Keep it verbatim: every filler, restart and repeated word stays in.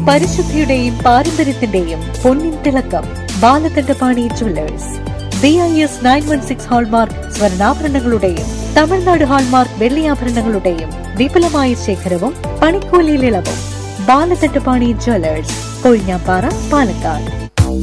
പരിശുദ്ധിയുടെയും പാരമ്പര്യത്തിന്റെയും പൊന്നിൻ തിളക്കം. Balakandapani jewellers. B I S nine one six hallmark സ്വർണ്ണാഭരണങ്ങളുടെയും Tamil Nadu hallmark വെള്ളിയാഭരണങ്ങളുടെയും വിപുലമായ ശേഖരവും പണിക്കൂലിയിൽ ഇളവും. ബാലകണ്ഠപാണി ജുവല്ലേഴ്സ്, കൊഴിഞ്ഞാപ്പാറ, പാലക്കാട്.